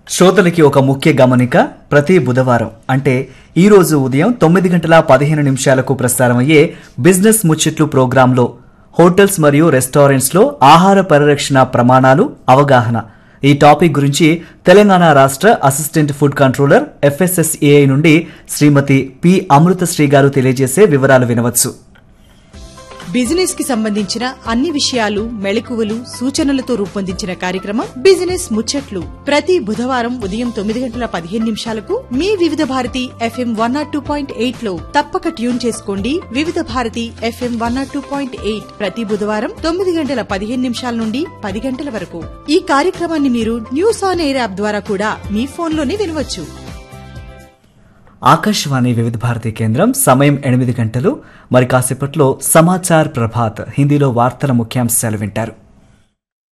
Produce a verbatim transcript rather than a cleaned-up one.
శ్రోతలకి ఒక ముఖ్య గమనిక. ప్రతి బుధవారం అంటే ఈ రోజు ఉదయం తొమ్మిది గంటల పదిహేను నిమిషాలకు ప్రసారమయ్యే బిజినెస్ ముచ్చట్లు ప్రోగ్రాంలో హోటల్స్ మరియు రెస్టారెంట్స్ లో ఆహార పరిరక్షణ ప్రమాణాలు అవగాహన ఈ టాపిక్ గురించి తెలంగాణ రాష్ట్ర అసిస్టెంట్ ఫుడ్ కంట్రోలర్ ఎఫ్ఎస్ఎస్ఏఐ నుండి శ్రీమతి పి అమృతశ్రీ గారు తెలియజేసే వివరాలు వినవచ్చు. బిజినెస్ కి సంబంధించిన అన్ని విషయాలు, మెళకువలు, సూచనలతో రూపొందించిన కార్యక్రమం బిజినెస్ ముచ్చట్లు ప్రతి బుధవారం ఉదయం తొమ్మిది గంటల పదిహేను నిమిషాలకు మీ వివిధ Bharati FM one not two point eight లో తప్పక ట్యూన్ చేసుకోండి. వివిధ Bharati FM one not two point eight ప్రతి బుధవారం తొమ్మిది గంటల పదిహేను నిమిషాల నుండి పది గంటల వరకు. ఈ కార్యక్రమాన్ని మీరు న్యూస్ ఆన్ ఎయిర్ యాప్ ద్వారా కూడా మీ ఫోన్లోనే వినవచ్చు. ఆకాశవాణి వివిధ భారతి కేంద్రం సమయం ఎనిమిది గంటలు. మరి కాసేపట్లో సమాచార్ ప్రభాత్ హిందీలో వార్తల ముఖ్యాంశాలు వింటారు.